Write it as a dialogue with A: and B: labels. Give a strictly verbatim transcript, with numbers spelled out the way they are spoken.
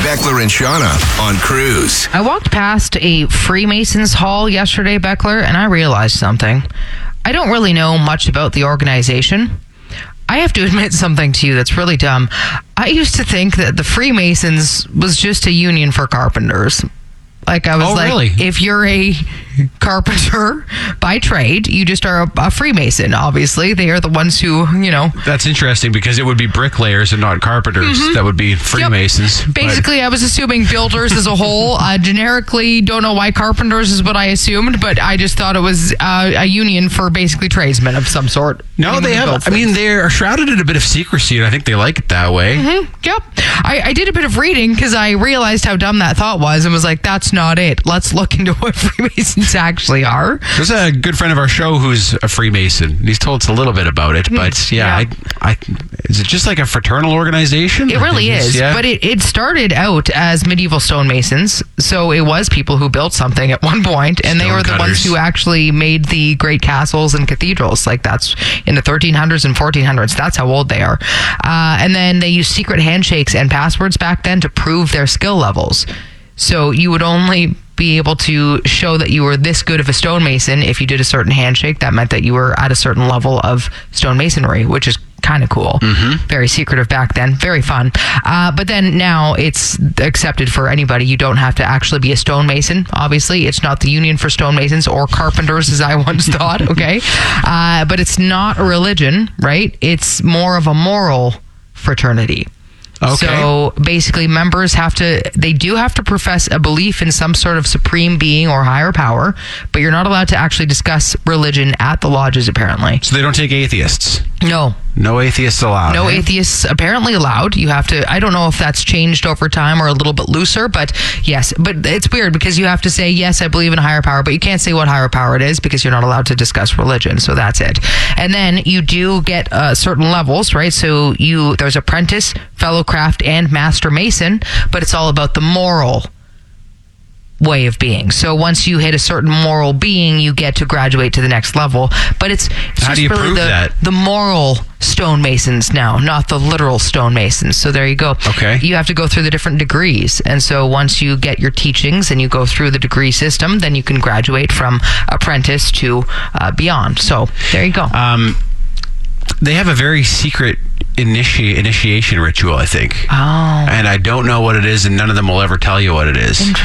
A: Beckler and Shauna on Cruise.
B: I walked past a Freemasons hall yesterday, Beckler, and I realized something. I don't really know much about the organization. I have to admit something to you that's really dumb. I used to think that the Freemasons was just a union for carpenters. Like, I was
C: oh,
B: like,
C: really?
B: If you're a carpenter by trade, you just are a, a Freemason, obviously. They are the ones who, you know.
C: That's interesting because it would be bricklayers and not carpenters. Mm-hmm. That would be Freemasons.
B: Yep. Basically, I was assuming builders as a whole. Uh, generically, don't know why carpenters is what I assumed, but I just thought it was uh, a union for basically tradesmen of some sort.
C: No,
B: Anyone
C: they have. I mean, they're shrouded in a bit of secrecy, and I think they like it that way.
B: Mm-hmm. Yep. I, I did a bit of reading because I realized how dumb that thought was and was like, that's not it. Let's look into what Freemasons actually are.
C: There's a good friend of our show who's a Freemason. He's told us a little bit about it, but yeah, yeah. I, I, is it just like a fraternal organization?
B: It really is,
C: yeah.
B: but it, it started out as medieval stonemasons, so it was people who built something at one point, and
C: Stone
B: they were the
C: cutters.
B: ones who actually made the great castles and cathedrals. Like, that's in the thirteen hundreds and fourteen hundreds. That's how old they are. Uh, and then they used secret handshakes and passwords back then to prove their skill levels. So you would only be able to show that you were this good of a stonemason if you did a certain handshake. That meant that you were at a certain level of stonemasonry, which is kind of cool. Mm-hmm. Very secretive back then. Very fun. Uh, but then now it's accepted for anybody. You don't have to actually be a stonemason. Obviously, it's not the union for stonemasons or carpenters, as I once thought. Okay. Uh, but it's not a religion, right? It's more of a moral fraternity.
C: Okay.
B: So basically, members have to, they do have to profess a belief in some sort of supreme being or higher power, but you're not allowed to actually discuss religion at the lodges, apparently.
C: So they don't take atheists?
B: No.
C: No atheists allowed.
B: No
C: eh?
B: atheists apparently allowed. You have to, I don't know if that's changed over time or a little bit looser, but yes. But it's weird because you have to say, yes, I believe in a higher power, but you can't say what higher power it is because you're not allowed to discuss religion. So that's it. And then you do get uh, certain levels, right? So you, there's apprentice, fellow craft, and master mason, but it's all about the moral way of being. So once you hit a certain moral being, you get to graduate to the next level. But it's, it's
C: how
B: just
C: do you
B: really
C: prove
B: the,
C: that?
B: the moral stonemasons now, not the literal stonemasons. So there you go.
C: Okay.
B: You have to go through the different degrees. And so once you get your teachings and you go through the degree system, then you can graduate from apprentice to uh, beyond. So there you go.
C: Um, they have a very secret initi- initiation ritual, I think.
B: Oh.
C: And I don't know what it is, and none of them will ever tell you what it is.